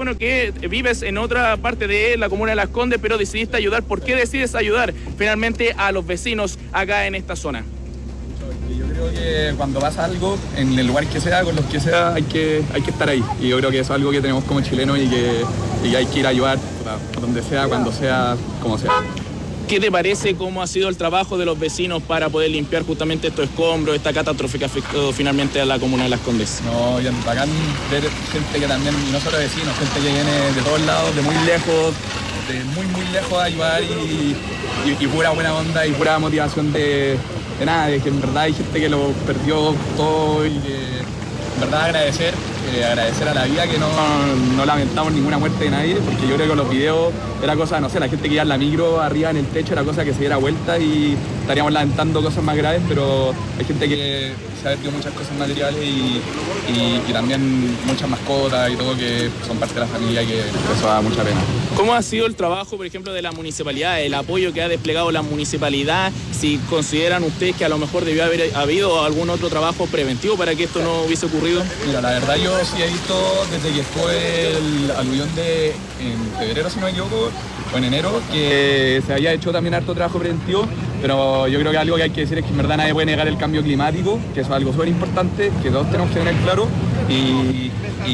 bueno, que vives en otra parte de la comuna de Las Condes, pero decidiste ayudar. ¿Por qué decides ayudar finalmente a los vecinos acá en esta zona? Yo creo que cuando pasa algo, en el lugar que sea, con los que sea, hay que estar ahí. Y yo creo que eso es algo que tenemos como chilenos y que hay que ir a ayudar donde sea, cuando sea, como sea. ¿Qué te parece cómo ha sido el trabajo de los vecinos para poder limpiar justamente estos escombros, esta catástrofe que afectó finalmente a la comuna de Las Condes? No, bien bacán ver gente que también, no solo vecinos, gente que viene de todos lados, de muy lejos, muy lejos a ayudar y pura buena onda y pura motivación de nada, de que en verdad hay gente que lo perdió todo y que en verdad agradecer a la vida que no lamentamos ninguna muerte de nadie, porque yo creo que con los videos era cosa, no sé, la gente que iba en la micro arriba en el techo era cosa que se diera vuelta y estaríamos lamentando cosas más graves, pero hay gente que se ha perdido muchas cosas materiales y también muchas mascotas y todo que son parte de la familia y que eso da mucha pena. ¿Cómo ha sido el trabajo, por ejemplo, de la municipalidad, el apoyo que ha desplegado la municipalidad? Si consideran ustedes que a lo mejor debió haber habido algún otro trabajo preventivo para que esto no hubiese ocurrido. Mira, la verdad yo sí he visto desde que fue el aluvión en febrero, si no me equivoco, o en enero, que se había hecho también harto trabajo preventivo, pero yo creo que algo que hay que decir es que en verdad nadie puede negar el cambio climático, que eso es algo súper importante, que todos tenemos que tener claro, y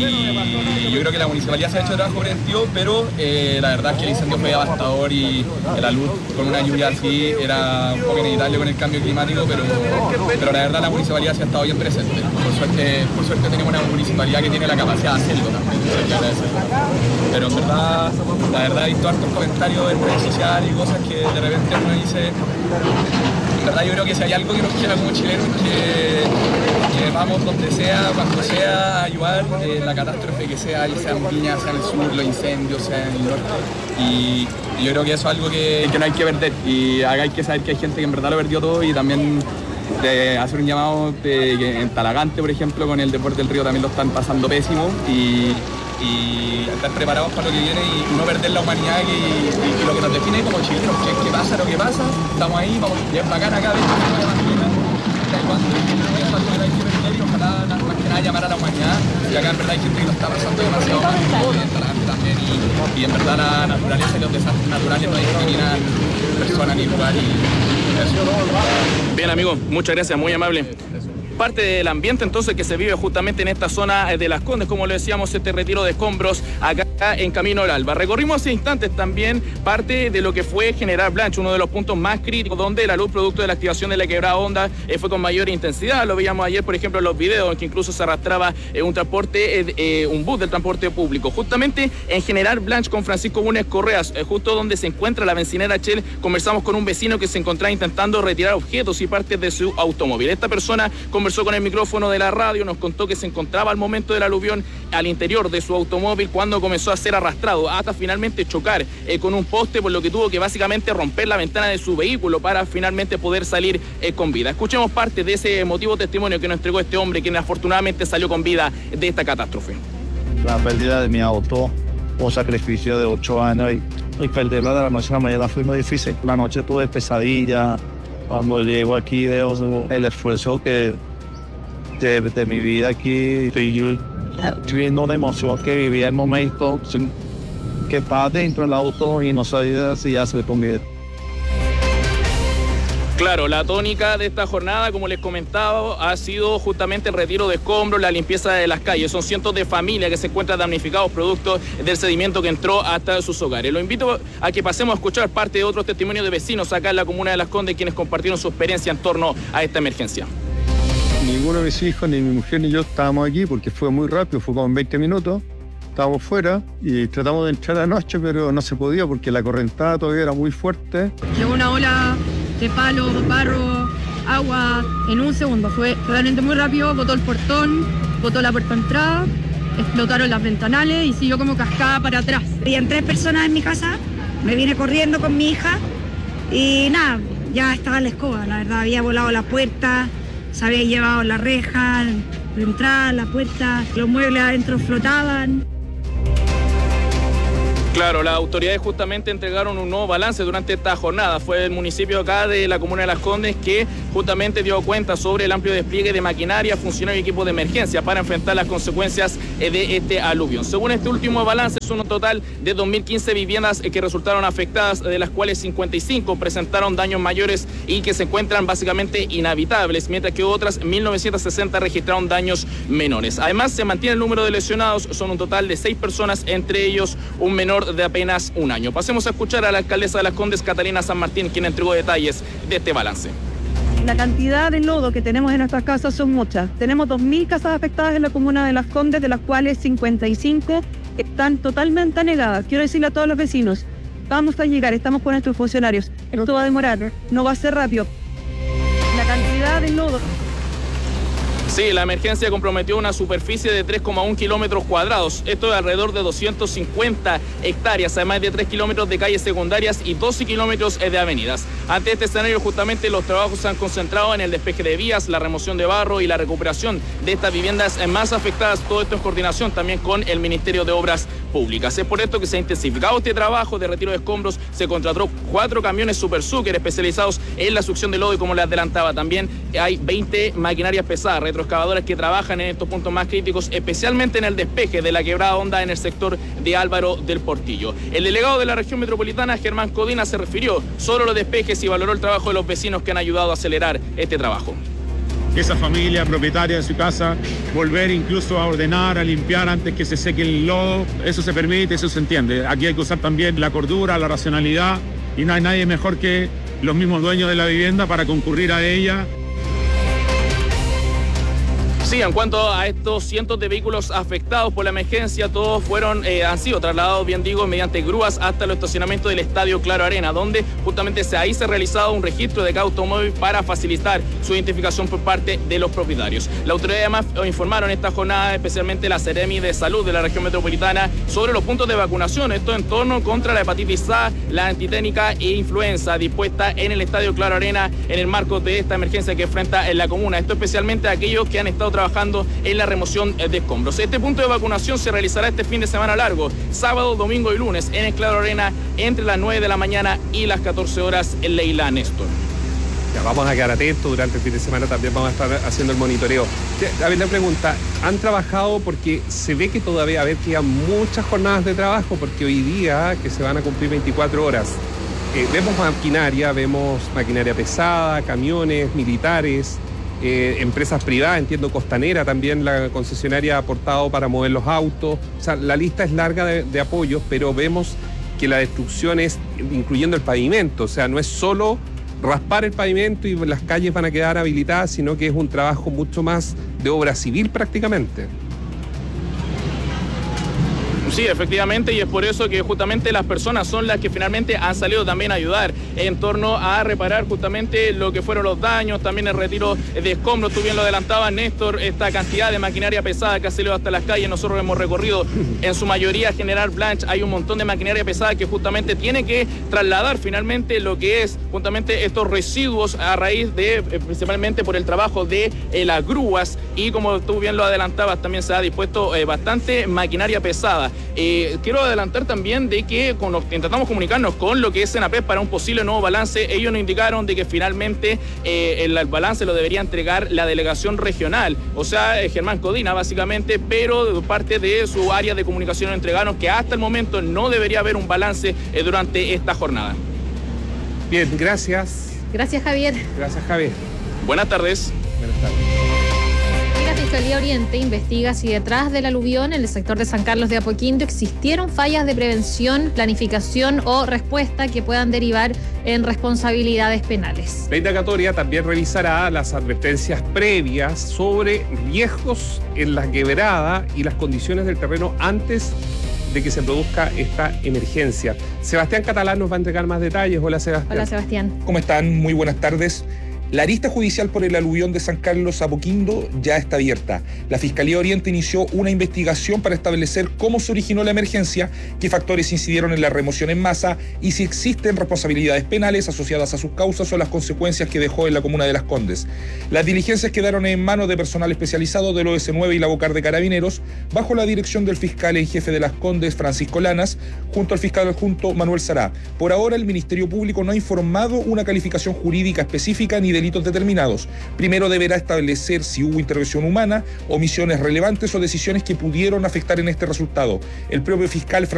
yo creo que la municipalidad se ha hecho trabajo preventivo, pero la verdad es que el incendio fue devastador y la luz con una lluvia así era un poco inevitable con el cambio climático, pero la verdad la municipalidad sí ha estado bien presente. Por suerte tenemos una municipalidad que tiene la capacidad de hacerlo también, pero en verdad, la verdad he visto hartos comentarios en redes sociales y cosas que de repente uno dice, en verdad yo creo que si hay algo que nos queda como chilenos que vamos donde sea, cuando sea, a ayudar en la catástrofe que sea, ya sea en Viña, sea en el sur, los incendios, sea en el norte. Y yo creo que eso es algo que no hay que perder. Y hay que saber que hay gente que en verdad lo perdió todo y también de hacer un llamado que en Talagante, por ejemplo, con el deporte del río también lo están pasando pésimo y estar preparados para lo que viene y no perder la humanidad y lo que nos define como chilenos, que pasa lo que pasa, estamos ahí, vamos bien bacán acá, y ojalá más que nada llamar a la humanidad, y acá en verdad hay gente que lo está pasando demasiado mal, también, y en verdad la naturaleza y los desastres naturales no discriminan personas ni lugar y eso. Bien, amigo, muchas gracias, muy amable. Parte del ambiente entonces que se vive justamente en esta zona de Las Condes, como le decíamos, este retiro de escombros acá en Camino al Alba. Recorrimos hace instantes también parte de lo que fue General Blanch, uno de los puntos más críticos donde la luz producto de la activación de la quebrada Honda fue con mayor intensidad. Lo veíamos ayer, por ejemplo, en los videos en que incluso se arrastraba un bus del transporte público. Justamente en General Blanch con Francisco Bunes Correas, justo donde se encuentra la bencinera Shell, conversamos con un vecino que se encontraba intentando retirar objetos y partes de su automóvil. Esta persona conversó con el micrófono de la radio, nos contó que se encontraba al momento del aluvión al interior de su automóvil cuando comenzó a ser arrastrado hasta finalmente chocar con un poste, por lo que tuvo que básicamente romper la ventana de su vehículo para finalmente poder salir con vida. Escuchemos parte de ese emotivo testimonio que nos entregó este hombre, quien afortunadamente salió con vida de esta catástrofe. La pérdida de mi auto, un sacrificio de 8 años y perderla de la noche a la mañana fue muy difícil. La noche tuve pesadilla, cuando llego aquí veo el esfuerzo de mi vida aquí, estoy viendo una emoción que vivía el momento, que estaba dentro del auto y no sabía si ya se convierte. Claro, la tónica de esta jornada, como les comentaba, ha sido justamente el retiro de escombros, la limpieza de las calles. Son cientos de familias que se encuentran damnificados producto del sedimento que entró hasta sus hogares. Lo invito a que pasemos a escuchar parte de otros testimonios de vecinos acá en la comuna de Las Condes, quienes compartieron su experiencia en torno a esta emergencia. Ninguno de mis hijos, ni mi mujer ni yo estábamos aquí porque fue muy rápido, fue como en 20 minutos. Estábamos fuera y tratamos de entrar anoche, pero no se podía porque la correntada todavía era muy fuerte. Llegó una ola de palos, barro, agua en un segundo. Fue realmente muy rápido, botó el portón, botó la puerta de entrada, explotaron las ventanales y siguió como cascada para atrás. Habían 3 personas en mi casa, me vine corriendo con mi hija y nada, ya estaba en la escoba. La verdad, había volado la puerta, se había llevado la reja, la entrada, la puerta, los muebles adentro flotaban. Claro, las autoridades justamente entregaron un nuevo balance durante esta jornada. Fue el municipio acá de la comuna de Las Condes que justamente dio cuenta sobre el amplio despliegue de maquinaria, funcionarios y equipos de emergencia para enfrentar las consecuencias de este aluvión. Según este último balance, son un total de 2.015 viviendas que resultaron afectadas, de las cuales 55 presentaron daños mayores y que se encuentran básicamente inhabitables, mientras que otras 1.960 registraron daños menores. Además, se mantiene el número de lesionados, son un total de 6 personas, entre ellos un menor de apenas un año. Pasemos a escuchar a la alcaldesa de Las Condes, Catalina San Martín, quien entregó detalles de este balance. La cantidad de lodo que tenemos en nuestras casas son muchas. Tenemos 2.000 casas afectadas en la comuna de Las Condes, de las cuales 55 están totalmente anegadas. Quiero decirle a todos los vecinos, vamos a llegar, estamos con nuestros funcionarios. Esto va a demorar, no va a ser rápido. La cantidad de lodo... Sí, la emergencia comprometió una superficie de 3,1 kilómetros cuadrados. Esto es alrededor de 250 hectáreas, además de 3 kilómetros de calles secundarias y 12 kilómetros de avenidas. Ante este escenario, justamente los trabajos se han concentrado en el despeje de vías, la remoción de barro y la recuperación de estas viviendas más afectadas. Todo esto en coordinación también con el Ministerio de Obras Públicas. Es por esto que se ha intensificado este trabajo de retiro de escombros. Se contrató 4 camiones Super Sucker especializados en la succión de lodo y, como les adelantaba, también hay 20 maquinarias pesadas, retroexcavadoras que trabajan en estos puntos más críticos, especialmente en el despeje de la quebrada Honda en el sector de Álvaro del Portillo. El delegado de la región metropolitana, Germán Codina, se refirió solo a los despejes y valoró el trabajo de los vecinos que han ayudado a acelerar este trabajo. Esa familia propietaria de su casa, volver incluso a ordenar, a limpiar antes que se seque el lodo, eso se permite, eso se entiende. Aquí hay que usar también la cordura, la racionalidad, y no hay nadie mejor que los mismos dueños de la vivienda para concurrir a ella. Sí, en cuanto a estos cientos de vehículos afectados por la emergencia, todos han sido trasladados, bien digo, mediante grúas hasta el estacionamiento del Estadio Claro Arena, donde justamente ahí se ha realizado un registro de cada automóvil para facilitar su identificación por parte de los propietarios. La autoridad además informaron esta jornada, especialmente la Seremi de Salud de la región metropolitana, sobre los puntos de vacunación, esto en torno contra la hepatitis A, la antiténica e influenza, dispuesta en el Estadio Claro Arena en el marco de esta emergencia que enfrenta en la comuna. Esto especialmente a aquellos que han estado trabajando en la remoción de escombros. Este punto de vacunación se realizará este fin de semana largo, sábado, domingo y lunes, en el Claro Arena, entre las 9 de la mañana y las 14 horas en Leila Néstor. Ya, vamos a quedar atentos durante el fin de semana, también vamos a estar haciendo el monitoreo. A ver, la pregunta, ¿han trabajado? Porque se ve que todavía quedan muchas jornadas de trabajo, porque hoy día que se van a cumplir 24 horas, vemos maquinaria pesada, camiones, militares, empresas privadas, entiendo Costanera también, la concesionaria ha aportado para mover los autos. O sea, la lista es larga de apoyos, pero vemos que la destrucción es incluyendo el pavimento. O sea, no es solo raspar el pavimento y las calles van a quedar habilitadas, sino que es un trabajo mucho más de obra civil prácticamente. Sí, efectivamente, y es por eso que justamente las personas son las que finalmente han salido también a ayudar en torno a reparar justamente lo que fueron los daños, también el retiro de escombros. Tú bien lo adelantabas, Néstor, esta cantidad de maquinaria pesada que ha salido hasta las calles. Nosotros hemos recorrido en su mayoría General Blanch, hay un montón de maquinaria pesada que justamente tiene que trasladar finalmente lo que es justamente estos residuos a raíz de, principalmente por el trabajo de las grúas, y como tú bien lo adelantabas, también se ha dispuesto bastante maquinaria pesada. Quiero adelantar también de que intentamos comunicarnos con lo que es Senapred para un posible nuevo balance. Ellos nos indicaron de que finalmente el balance lo debería entregar la delegación regional, o sea, Germán Codina básicamente, pero de parte de su área de comunicación entregaron que hasta el momento no debería haber un balance durante esta jornada. Bien, gracias. Gracias, Javier. Gracias, Javier. Buenas tardes. Buenas tardes. La Fiscalía Oriente investiga si detrás del aluvión en el sector de San Carlos de Apoquindo existieron fallas de prevención, planificación o respuesta que puedan derivar en responsabilidades penales. La indagatoria también revisará las advertencias previas sobre riesgos en la quebrada y las condiciones del terreno antes de que se produzca esta emergencia. Sebastián Catalán nos va a entregar más detalles. Hola, Sebastián. Hola, Sebastián. ¿Cómo están? Muy buenas tardes. La arista judicial por el aluvión de San Carlos a Apoquindo ya está abierta. La Fiscalía Oriente inició una investigación para establecer cómo se originó la emergencia, qué factores incidieron en la remoción en masa y si existen responsabilidades penales asociadas a sus causas o las consecuencias que dejó en la comuna de Las Condes. Las diligencias quedaron en manos de personal especializado del OS9 y la Bocar de Carabineros, bajo la dirección del fiscal en jefe de Las Condes, Francisco Lanas, junto al fiscal adjunto Manuel Sará. Por ahora, el Ministerio Público no ha informado una calificación jurídica específica ni delitos determinados. Primero deberá establecer si hubo intervención humana, omisiones relevantes o decisiones que pudieron afectar en este resultado. El propio fiscal